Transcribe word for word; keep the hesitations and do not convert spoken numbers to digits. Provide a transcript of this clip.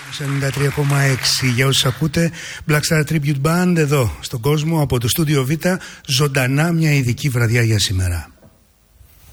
ενενήντα τρία κόμμα έξι για όσους ακούτε Black Star Tribute Band εδώ στον κόσμο από το Studio Β, ζωντανά μια ειδική βραδιά για σήμερα.